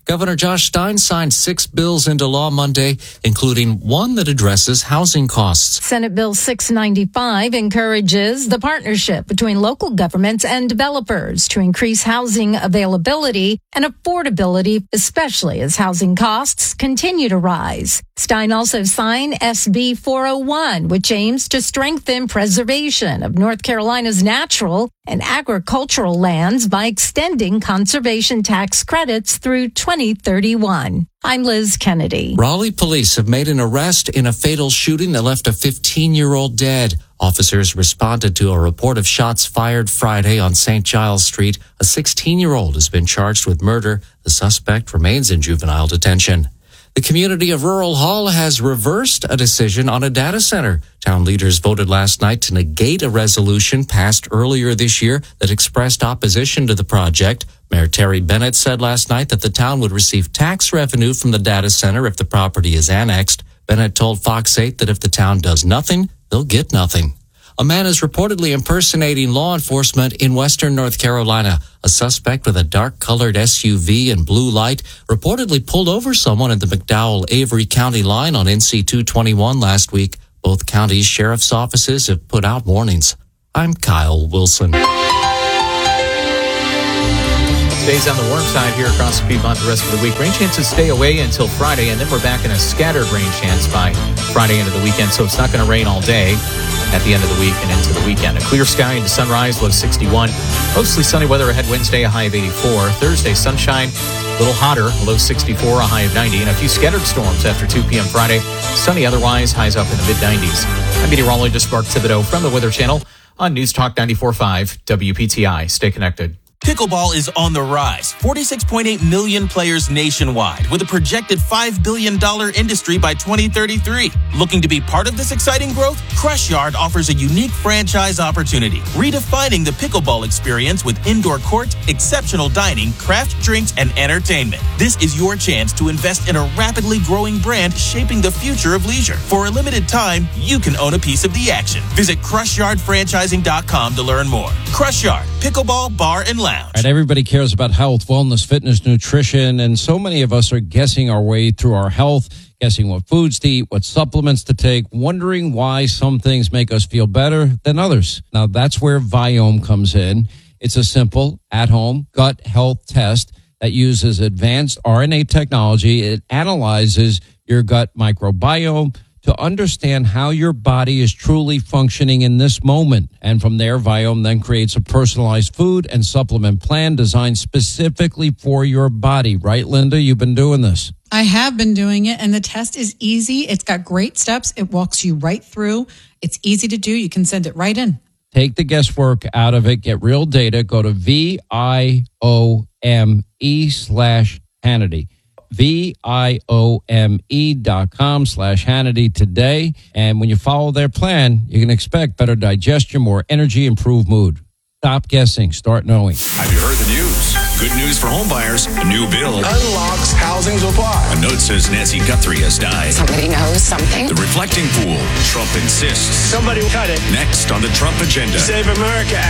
Governor Josh Stein signed 6 bills into law Monday, including one that addresses housing costs. Senate Bill 695 encourages the partnership between local governments and developers to increase housing availability and affordability, especially as housing costs continue to rise. Stein also signed SB 401, which aims to strengthen preservation of North Carolina's natural and agricultural lands by extending conservation tax credits through 2031. I'm Liz Kennedy. Raleigh police have made an arrest in a fatal shooting that left a 15-year-old dead. Officers responded to a report of shots fired Friday on St. Giles Street. A 16-year-old has been charged with murder. The suspect remains in juvenile detention. The community of Rural Hall has reversed a decision on a data center. Town leaders voted last night to negate a resolution passed earlier this year that expressed opposition to the project. Mayor Terry Bennett said last night that the town would receive tax revenue from the data center if the property is annexed. Bennett told Fox 8 that if the town does nothing, they'll get nothing. A man is reportedly impersonating law enforcement in western North Carolina. A suspect with a dark-colored SUV and blue light reportedly pulled over someone at the McDowell-Avery County line on NC 221 last week. Both counties' sheriff's offices have put out warnings. I'm Kyle Wilson. Days on the warm side here across the Piedmont the rest of the week. Rain chances stay away until Friday, and then we're back in a scattered rain chance by Friday into the weekend. So it's not going to rain all day at the end of the week and into the weekend. A clear sky into sunrise, low 61. Mostly sunny weather ahead Wednesday, a high of 84. Thursday, sunshine, a little hotter, low 64, a high of 90. And a few scattered storms after 2 p.m. Friday. Sunny otherwise, highs up in the mid-90s. I'm meteorologist Mark Thibodeau from the Weather Channel on News Talk 94.5 WPTI. Stay connected. Pickleball is on the rise. 46.8 million players nationwide with a projected $5 billion industry by 2033. Looking to be part of this exciting growth? Crush Yard offers a unique franchise opportunity, redefining the pickleball experience with indoor court, exceptional dining, craft drinks, and entertainment. This is your chance to invest in a rapidly growing brand shaping the future of leisure. For a limited time, you can own a piece of the action. Visit CrushYardFranchising.com to learn more. Crush Yard, Pickleball Bar and Lounge. Right, everybody cares about health, wellness, fitness, nutrition, and so many of us are guessing our way through our health, guessing what foods to eat, what supplements to take, wondering why some things make us feel better than others. Now, that's where Viome comes in. It's a simple, at-home gut health test that uses advanced RNA technology. It analyzes your gut microbiome to understand how your body is truly functioning in this moment. And from there, Viome then creates a personalized food and supplement plan designed specifically for your body. Right, Linda? You've been doing this. I have been doing it, and the test is easy. It's got great steps. It walks you right through. It's easy to do. You can send it right in. Take the guesswork out of it. Get real data. Go to VIOME/Hannity. VIOME.com/Hannity today. And when you follow their plan, you can expect better digestion, more energy, improved mood. Stop guessing. Start knowing. Have you heard the news? Good news for homebuyers. A new bill unlocks housing supply. A note says Nancy Guthrie has died. Somebody knows something. The reflecting pool. Trump insists. Somebody cut it. Next on the Trump agenda. Save America.